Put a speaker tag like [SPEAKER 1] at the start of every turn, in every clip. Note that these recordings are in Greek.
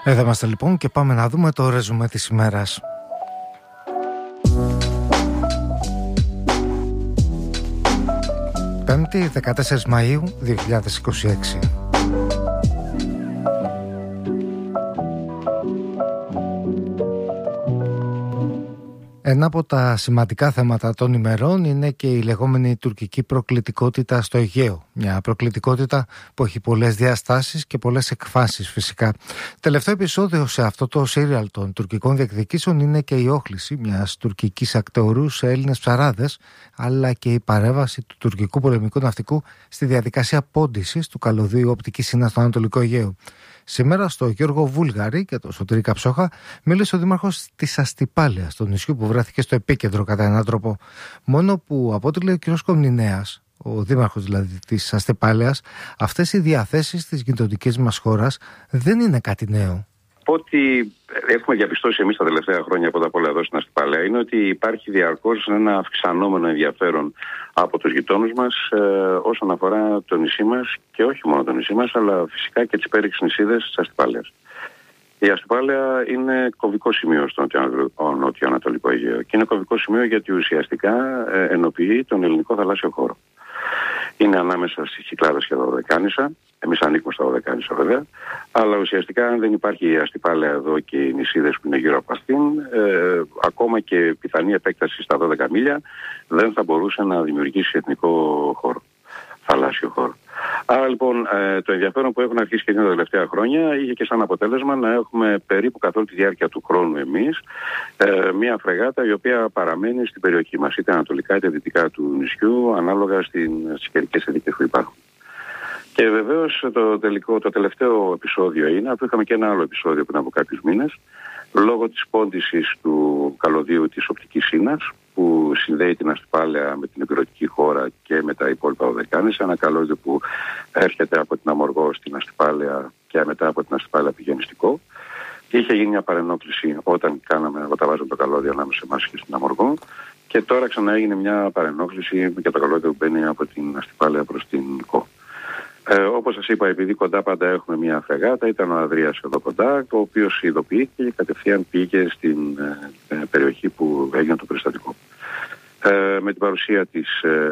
[SPEAKER 1] Εδώ είμαστε λοιπόν και πάμε να δούμε το ρεζουμέ της ημέρας. Πέμπτη, 14 Μαΐου 2026. Ένα από τα σημαντικά θέματα των ημερών είναι και η λεγόμενη τουρκική προκλητικότητα στο Αιγαίο. Μια προκλητικότητα που έχει πολλές διαστάσεις και πολλές εκφάσεις φυσικά. Τελευταίο επεισόδιο σε αυτό το σύριαλ των τουρκικών διεκδικήσεων είναι και η όχληση μιας τουρκικής ακτεωρού σε Έλληνες ψαράδες, αλλά και η παρέμβαση του τουρκικού πολεμικού ναυτικού στη διαδικασία πόντισης του καλωδίου οπτικής σύνας στο Ανατολικό Αιγαίο. Σήμερα στο Γιώργο Βούλγαρη και το Σωτήρη Καψόχα μίλησε ο δήμαρχος της Αστυπάλαιας, του νησιού που βρέθηκε στο επίκεντρο κατά έναν τρόπο. Μόνο που από ό,τι λέει ο κ. Κομνηνέας, ο δήμαρχος δηλαδή της Αστυπάλαιας, αυτές οι διαθέσεις της γειτονικής μας χώρας δεν είναι κάτι νέο.
[SPEAKER 2] Ό,τι έχουμε διαπιστώσει εμείς τα τελευταία χρόνια πρώτα απ' όλα εδώ στην Αστυπάλαια είναι ότι υπάρχει διαρκώς ένα αυξανόμενο ενδιαφέρον από τους γειτόνους μας όσον αφορά το νησί μας και όχι μόνο το νησί μας, αλλά φυσικά και τις πέριξ νησίδες της Αστυπάλαιας. Η Αστυπάλαια είναι κομβικό σημείο στο νότιο-ανατολικό Αιγαίο και είναι κομβικό σημείο γιατί ουσιαστικά ενοποιεί τον ελληνικό θαλάσσιο χώρο. Είναι ανάμεσα στις Κυκλάδες και τα Δωδεκάνησα. Εμείς ανήκουμε στα Δωδεκάνησα βέβαια. Αλλά ουσιαστικά, αν δεν υπάρχει η Αστυπάλαια εδώ και οι νησίδες που είναι γύρω από αυτήν, ακόμα και πιθανή επέκταση στα 12 μίλια δεν θα μπορούσε να δημιουργήσει εθνικό χώρο, θαλάσσιο χώρο. Άρα λοιπόν το ενδιαφέρον που έχουν αρχίσει και τα τελευταία χρόνια είχε και σαν αποτέλεσμα να έχουμε περίπου καθ' όλη τη διάρκεια του χρόνου εμείς μια φρεγάτα η οποία παραμένει στην περιοχή μας, είτε ανατολικά είτε δυτικά του νησιού, ανάλογα στις καιρικές συνθήκες που υπάρχουν. Και βεβαίως το τελευταίο επεισόδιο είναι, αφού είχαμε και ένα άλλο επεισόδιο πριν από κάποιους μήνες, λόγω της πόντισης του καλωδίου της οπτικής σύνας που συνδέει την Αστυπάλαια με την υπηρετική χώρα και με τα υπόλοιπα Δωδεκάνησα, ένα καλώδιο που έρχεται από την Αμοργό στην Αστυπάλαια και μετά από την Αστυπάλαια πηγαίνει στην Κο. Και είχε γίνει μια παρενόχληση όταν βάζαμε το καλώδιο ανάμεσα σε εμάς και στην Αμοργό. Και τώρα ξανά έγινε μια παρενόχληση για το καλώδιο που μπαίνει από την Αστυπάλαια προς την Κο. Όπως σας είπα, επειδή κοντά πάντα έχουμε μια φρεγάτα, ήταν ο Ανδρείας εδώ κοντά, ο οποίος ειδοποιήθηκε και κατευθείαν πήγε στην περιοχή που έγινε το περιστατικό. Με την παρουσία της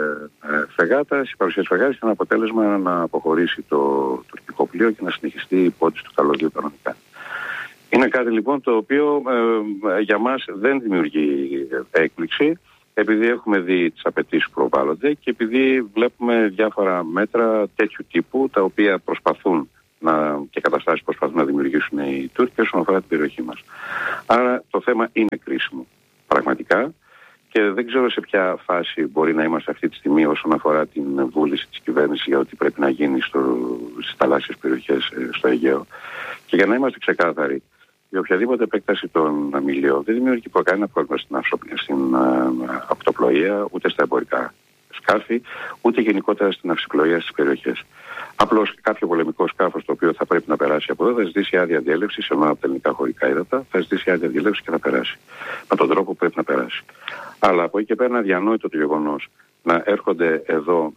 [SPEAKER 2] φρεγάτας, ήταν αποτέλεσμα να αποχωρήσει το τουρκικό πλοίο και να συνεχιστεί η πόντιση του καλωδίου κανονικά. Είναι κάτι λοιπόν το οποίο για μας δεν δημιουργεί έκπληξη, επειδή έχουμε δει τις απαιτήσεις που προβάλλονται και επειδή βλέπουμε διάφορα μέτρα τέτοιου τύπου τα οποία προσπαθούν και καταστάσεις προσπαθούν να δημιουργήσουν οι Τούρκοι όσον αφορά την περιοχή μας. Άρα το θέμα είναι κρίσιμο πραγματικά και δεν ξέρω σε ποια φάση μπορεί να είμαστε αυτή τη στιγμή όσον αφορά την βούληση της κυβέρνησης για ό,τι πρέπει να γίνει στις θαλάσσιες περιοχές στο Αιγαίο. Και για να είμαστε ξεκάθαροι, η οποιαδήποτε επέκταση των αμυλίων δεν δημιουργεί κανένα πρόβλημα στην ακτοπλοεία, ούτε στα εμπορικά σκάφη, ούτε γενικότερα στην αυσιπλοεία στις περιοχές. Απλώς κάποιο πολεμικό σκάφος το οποίο θα πρέπει να περάσει από εδώ θα ζητήσει άδεια διέλευση σε ένα από τα ελληνικά χωρικά ύδατα, θα ζητήσει άδεια διέλευση και θα περάσει. Με τον τρόπο που πρέπει να περάσει. Αλλά από εκεί και πέρα είναι αδιανόητο το γεγονός να έρχονται εδώ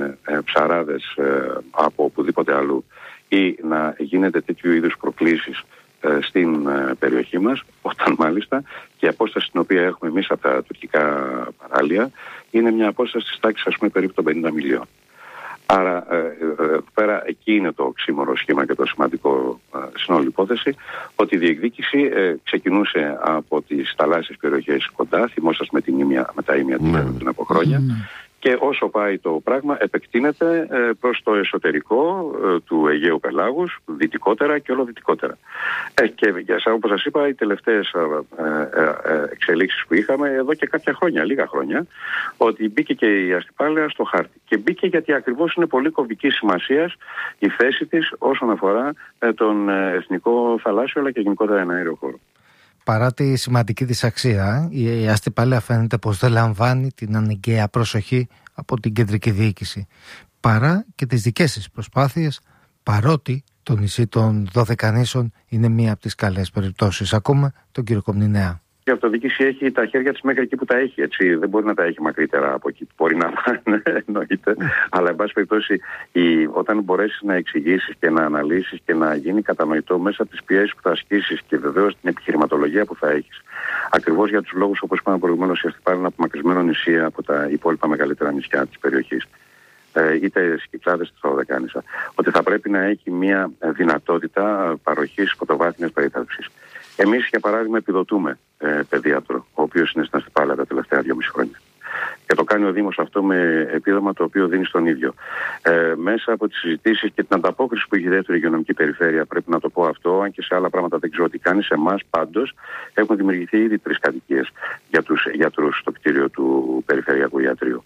[SPEAKER 2] ψαράδες από οπουδήποτε αλλού ή να γίνεται τέτοιου είδους προκλήσεις στην περιοχή μας, όταν μάλιστα και η απόσταση την οποία έχουμε εμείς από τα τουρκικά παράλια είναι μια απόσταση της τάξης περίπου των 50 μιλίων. Άρα πέρα εκεί είναι το οξύμορο σχήμα και το σημαντικό στην όλη υπόθεση, ότι η διεκδίκηση ξεκινούσε από τις θαλάσσιες περιοχές κοντά, θυμόσαστε με τα ήμια πριν από χρόνια. Και όσο πάει το πράγμα επεκτείνεται προς το εσωτερικό του Αιγαίου Πελάγους, δυτικότερα και όλο δυτικότερα. Και όπως σας είπα, οι τελευταίες εξελίξεις που είχαμε εδώ και κάποια χρόνια, λίγα χρόνια, ότι μπήκε και η Αστυπάλαια στο χάρτη. Και μπήκε γιατί ακριβώς είναι πολύ κομβική σημασίας η θέση της όσον αφορά τον εθνικό θαλάσσιο αλλά και γενικότερα ένα αέριο χώρο.
[SPEAKER 1] Παρά τη σημαντική της αξία, η Αστυπάλαια φαίνεται πως δεν λαμβάνει την αναγκαία προσοχή από την κεντρική διοίκηση. Παρά και τις δικές της προσπάθειες, παρότι το νησί των Δωδεκανήσων είναι μία από τις καλές περιπτώσεις. Ακούμε τον κύριο Κομνηνέα.
[SPEAKER 2] Η αυτοδιοίκηση έχει τα χέρια της μέχρι εκεί που τα έχει. Έτσι. Δεν μπορεί να τα έχει μακρύτερα από εκεί που μπορεί να πάνε, εννοείται. Αλλά, εν πάση περιπτώσει, όταν μπορέσεις να εξηγήσεις και να αναλύσεις και να γίνει κατανοητό μέσα από τις πιέσεις που θα ασκήσεις και βεβαίως την επιχειρηματολογία που θα έχεις, ακριβώς για τους λόγους, όπως είπαμε προηγουμένως, η Αστυπάλαια είναι απομακρυσμένο νησί από τα υπόλοιπα μεγαλύτερα νησιά της περιοχής, είτε στις Κυκλάδες είτε στα Δωδεκάνησα, ότι θα πρέπει να έχει μια δυνατότητα παροχής πρωτοβάθμιας περίθαλψης. Εμείς, για παράδειγμα, επιδοτούμε παιδίατρο, ο οποίος είναι στην Αστυπάλαια τα τελευταία 2,5 χρόνια. Και το κάνει ο Δήμος αυτό με επίδομα το οποίο δίνει στον ίδιο. Μέσα από τις συζητήσεις και την ανταπόκριση που έχει η δεύτερη υγειονομική περιφέρεια, πρέπει να το πω αυτό, αν και σε άλλα πράγματα δεν ξέρω τι κάνει, σε εμάς πάντως έχουν δημιουργηθεί ήδη 3 κατοικίες για τους γιατρούς στο κτίριο του Περιφερειακού Ιατρείου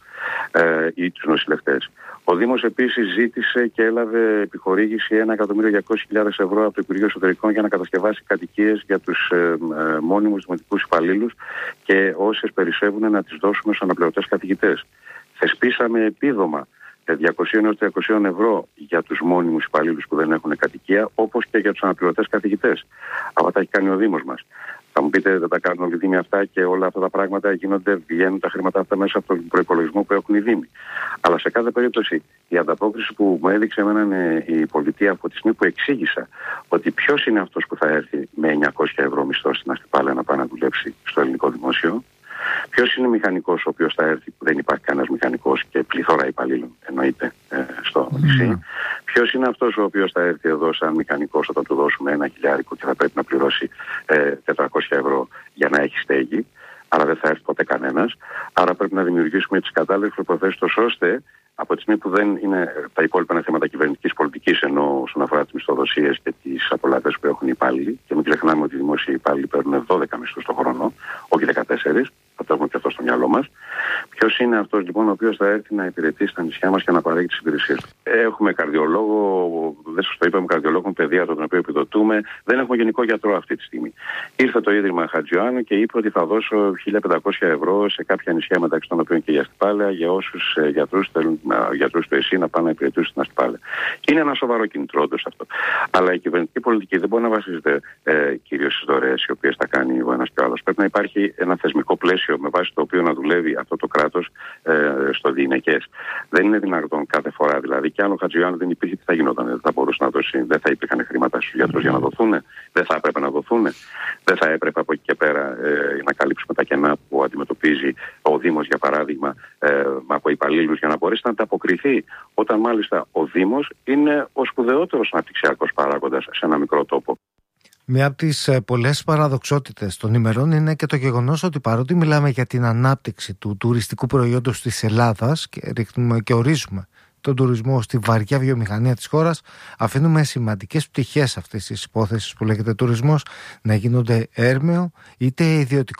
[SPEAKER 2] ή τους νοσηλευτές. Ο Δήμος επίσης ζήτησε και έλαβε επιχορήγηση 1.200.000 ευρώ από το Υπουργείο Εσωτερικών για να κατασκευάσει κατοικίες για τους μόνιμους δημοτικούς υπαλλήλους και όσες περισσεύουν να τις δώσουμε στους αναπληρωτές καθηγητές. Θεσπίσαμε επίδομα 200 έως 300 ευρώ για τους μόνιμους υπαλλήλους που δεν έχουν κατοικία, όπως και για τους αναπληρωτές καθηγητές. Αυτά τα έχει κάνει ο Δήμος μας. Θα μου πείτε, δεν τα κάνουν όλοι οι Δήμοι αυτά και όλα αυτά τα πράγματα βγαίνουν τα χρήματα αυτά μέσα από τον προϋπολογισμό που έχουν οι Δήμοι. Αλλά σε κάθε περίπτωση η ανταπόκριση που μου έδειξε εμένα η πολιτεία από τη στιγμή που εξήγησα ότι ποιος είναι αυτός που θα έρθει με 900 ευρώ μισθό στην Αστυπάλαια να πάει να δουλέψει στο ελληνικό δημόσιο, ποιος είναι μηχανικός ο οποίος θα έρθει, που δεν υπάρχει κανένας μηχανικός και πληθώρα υπαλλήλων εννοείται στο νησί. Ποιος είναι αυτός ο οποίος θα έρθει εδώ σαν μηχανικός όταν του δώσουμε 1.000 και θα πρέπει να πληρώσει 400 ευρώ για να έχει στέγη. Άρα δεν θα έρθει ποτέ κανένας. Άρα πρέπει να δημιουργήσουμε τις κατάλληλες προϋποθέσεις ώστε από τη στιγμή που δεν είναι τα υπόλοιπα είναι θέματα κυβερνητικής πολιτικής, ενώ όσον αφορά τις μισθοδοσίες και τις απολαβές που έχουν οι υπάλληλοι, και μην ξεχνάμε ότι οι δημόσιοι υπάλληλοι παίρνουν 12 μισθούς το χρόνο, όχι 14, θα το έχουμε και αυτό στο μυαλό μας. Ποιος είναι αυτός λοιπόν ο οποίος θα έρθει να υπηρετήσει στα νησιά μας και να παρέχει τις υπηρεσίες του? Έχουμε καρδιολόγο, δεν σας το είπαμε, καρδιολόγο, παιδίατρο τον οποίο επιδοτούμε. Δεν έχουμε γενικό γιατρό αυτή τη στιγμή. Ήρθε το Ίδρυμα Χατζιωάννου και είπε ότι θα δώσω 1.500 ευρώ σε κάποια νησιά, μεταξύ των οποίων και η Αστυπάλαια, για όσους γιατρούς θέλουν, γιατρούς του ΕΣΥ, να πάνε να υπηρετήσουν στην Αστυπάλαια. Είναι ένα σοβαρό κινητρό όντως αυτό. Αλλά η κυβερνητική πολιτική δεν μπορεί να βασίζεται κυρίως στις δωρεές οι οποίες θα κάνει ο ένας και ο άλλος. Πρέπει να υπάρχει ένα θεσμικό πλαίσιο με βάση το οποίο να δουλεύει αυτό το κράτος στο διηνεκές. Δεν είναι δυνατόν κάθε φορά. Δηλαδή, και αν ο Χατζιωάννου δεν υπήρχε, τι θα γινόταν? Δεν θα μπορούσε να δώσει, δεν θα υπήρχαν χρήματα στους γιατρούς για να δοθούν, δεν θα έπρεπε να δοθούν, δεν θα έπρεπε από εκεί και πέρα να καλύψουμε τα κενά που αντιμετωπίζει ο Δήμος, για παράδειγμα, από υπαλλήλους, για να μπορέσει να ανταποκριθεί, όταν μάλιστα ο Δήμος είναι ο σπουδαιότερος αναπτυξιακός παράγοντας σε ένα μικρό τόπο.
[SPEAKER 1] Μία από τις πολλές παραδοξότητες των ημερών είναι και το γεγονός ότι παρότι μιλάμε για την ανάπτυξη του τουριστικού προϊόντος της Ελλάδας και ρίχνουμε και ορίζουμε τον τουρισμό στη βαριά βιομηχανία της χώρας, αφήνουμε σημαντικές πτυχές αυτής της υπόθεσης που λέγεται τουρισμός να γίνονται έρμεο είτε ιδιωτικό